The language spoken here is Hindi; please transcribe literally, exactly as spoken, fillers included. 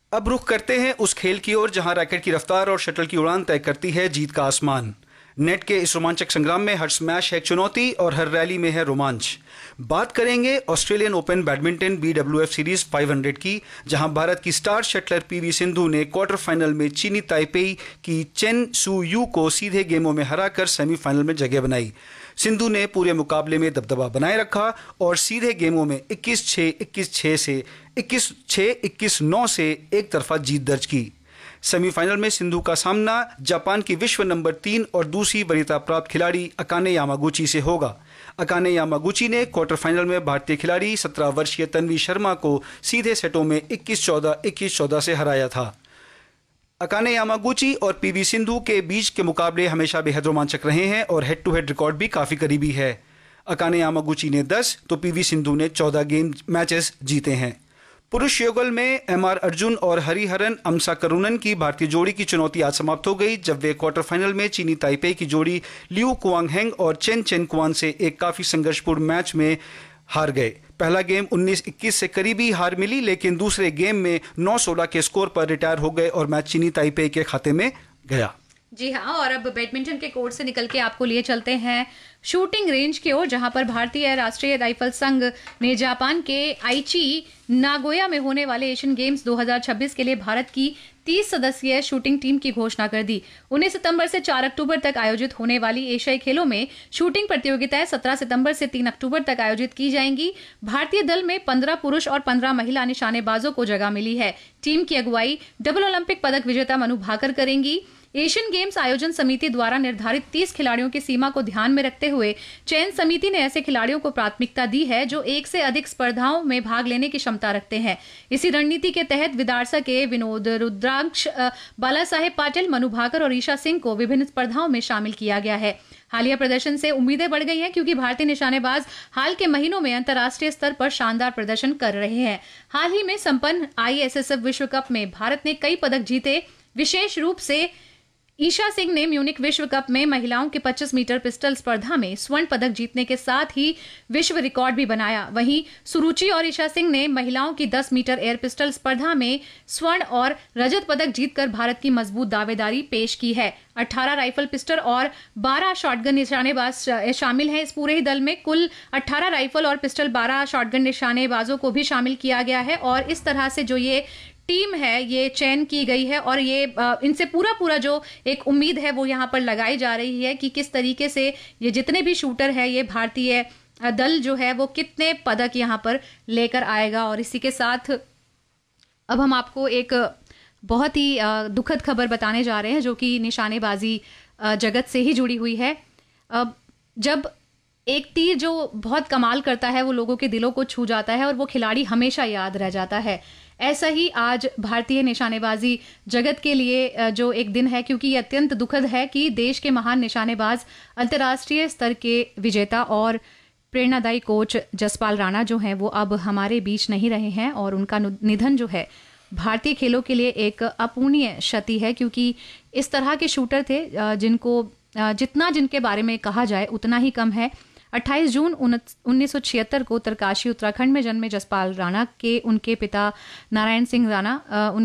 अब रुख करते हैं उस खेल की ओर जहां रैकेट की रफ्तार और शटल की उड़ान तय करती है जीत का आसमान। नेट के इस रोमांचक संग्राम में हर स्मैश है एक चुनौती और हर रैली में है रोमांच। बात करेंगे Australian open badminton B W F series पाँच सौ की, जहां भारत की स्टार शटलर पीवी सिंधु ने क्वार्टर फाइनल में चीनी ताइपेई की चेन सू यू को सीधे गेमों में हराकर सेमीफाइनल में जगह बनाई। सिंधु ने पूरे मुकाबले में दबदबा बनाए रखा और सीधे गेमों में इक्कीस छह, इक्कीस छह से इक्कीस छह, इक्कीस नौ से एक तरफा जीत दर्ज की। सेमीफाइनल में सिंधु का सामना जापान की विश्व नंबर तीन और दूसरी वरीयता प्राप्त खिलाड़ी अकाने यामागुची से होगा। अकाने यामागुची ने क्वार्टर फाइनल में भारतीय खिलाड़ी सत्रह वर्षीय तन्वी शर्मा को सीधे सेटों में इक्कीस चौदह, इक्कीस चौदह से हराया था। अकाने यामागुची और पीवी सिंधु के बीच के मुकाबले हमेशा बेहद रोमांचक रहे हैं और हेड टू हेड रिकॉर्ड भी काफी करीबी है। अकाने यामागुची ने दस तो पीवी सिंधु ने चौदह गेम मैचेस जीते हैं। पुरुष युगल में एम आर अर्जुन और हरिहरन अमसा करुणन की भारतीय जोड़ी की चुनौती आज समाप्त हो गई, जब वे क्वार्टर फाइनल में चीनी ताइपेई की जोड़ी लियू कुआंगहेंग और चेन चेन कुआन से एक काफी संघर्षपूर्ण मैच में हार गए। पहला गेम उन्नीस इक्कीस से करीबी हार मिली, लेकिन दूसरे गेम में नौ सोलह के स्कोर पर रिटायर हो गए और मैच चीनी ताइपेई के खाते में गया। जी हाँ, और अब बैडमिंटन के कोर्ट से निकल के आपको लिए चलते हैं शूटिंग रेंज की ओर, जहां पर भारतीय राष्ट्रीय राइफल संघ ने जापान के आइची नागोया में होने वाले एशियन गेम्स दो हज़ार छब्बीस के लिए भारत की तीस सदस्यीय शूटिंग टीम की घोषणा कर दी। उन्नीस सितंबर से चार अक्टूबर तक आयोजित होने वाली एशियाई खेलों में शूटिंग प्रतियोगिताएं सत्रह सितंबर से तीन अक्टूबर तक आयोजित की जाएंगी। भारतीय दल में पंद्रह पुरुष और पंद्रह महिला निशानेबाजों को जगह मिली है। टीम की अगुवाई डबल ओलंपिक पदक विजेता मनु भाकर करेंगी। एशियन गेम्स आयोजन समिति द्वारा निर्धारित तीस खिलाड़ियों की सीमा को ध्यान में रखते हुए चयन समिति ने ऐसे खिलाड़ियों को प्राथमिकता दी है जो एक से अधिक स्पर्धाओं में भाग लेने की क्षमता रखते हैं। इसी रणनीति के तहत विदारसा के विनोद रुद्राक्ष, बाला साहेब पाटिल, मनु भाकर और ईशा सिंह को विभिन्न स्पर्धाओं में शामिल किया गया है। हालिया प्रदर्शन से उम्मीदें बढ़ गई हैं, क्योंकि भारतीय निशानेबाज हाल के महीनों में अंतर्राष्ट्रीय स्तर पर शानदार प्रदर्शन कर रहे हैं। हाल ही में संपन्न आई एस एस एफ विश्व कप में भारत ने कई पदक जीते। विशेष रूप से ईशा सिंह ने म्यूनिक विश्व कप में महिलाओं के पच्चीस मीटर पिस्टल स्पर्धा में स्वर्ण पदक जीतने के साथ ही विश्व रिकॉर्ड भी बनाया। वहीं सुरुचि और ईशा सिंह ने महिलाओं की दस मीटर एयर पिस्टल स्पर्धा में स्वर्ण और रजत पदक जीतकर भारत की मजबूत दावेदारी पेश की है। अठारह राइफल पिस्टल और बारह शॉटगन निशानेबाज शामिल हैं। इस पूरे ही दल में कुल अठारह राइफल और पिस्टल, बारह शॉटगन निशानेबाजों को भी शामिल किया गया है। और इस तरह से जो ये टीम है ये चयन की गई है और ये इनसे पूरा पूरा जो एक उम्मीद है वो यहाँ पर लगाई जा रही है कि किस तरीके से ये जितने भी शूटर है ये भारतीय दल जो है वो कितने पदक यहाँ पर लेकर आएगा। और इसी के साथ अब हम आपको एक बहुत ही दुखद खबर बताने जा रहे हैं जो कि निशानेबाजी जगत से ही जुड़ी हुई है। जब एक तीर जो बहुत कमाल करता है वो लोगों के दिलों को छू जाता है और वो खिलाड़ी हमेशा याद रह जाता है। ऐसा ही आज भारतीय निशानेबाजी जगत के लिए जो एक दिन है, क्योंकि ये अत्यंत दुखद है कि देश के महान निशानेबाज, अंतर्राष्ट्रीय स्तर के विजेता और प्रेरणादायी कोच जसपाल राणा जो हैं वो अब हमारे बीच नहीं रहे हैं। और उनका निधन जो है भारतीय खेलों के लिए एक अपूर्णीय क्षति है, क्योंकि इस तरह के शूटर थे जिनको जितना जिनके बारे में कहा जाए उतना ही कम है। अट्ठाईस जून उन्नीस सौ छिहत्तर को उत्तरकाशी उत्तराखंड में जन्मे जसपाल राणा के उनके पिता नारायण सिंह राणा